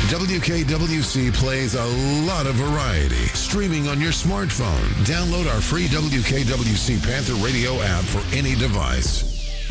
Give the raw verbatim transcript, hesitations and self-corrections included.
W K W C plays a lot of variety. Streaming on your smartphone. Download our free W K W C Panther Radio app for any device.